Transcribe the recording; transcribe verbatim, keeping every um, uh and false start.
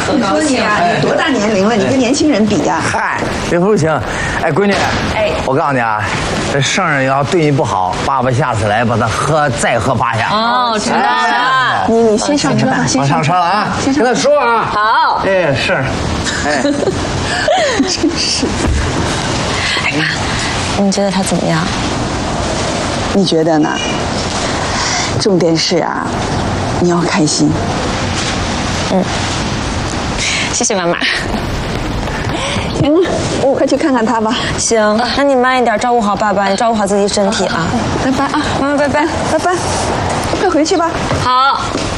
你说你啊，你多大年龄了？你跟年轻人比呀？ 嗨，这不行。哎，闺女，哎，我告诉你啊，这圣人要对你不好，爸爸下次来把他喝再喝八下。 哦，知道了。 你你先上车吧，先上车了啊！跟他说啊。 好。 哎，是。哎， 真是。 哎妈，你觉得他怎么样？ 你觉得呢？重点是啊，你要开心。 嗯，谢谢妈妈。 行了，我快去看看他吧。 行，那你慢一点，照顾好爸爸，你照顾好自己身体啊。 拜拜啊， 妈妈拜拜， 拜拜，快回去吧。 好。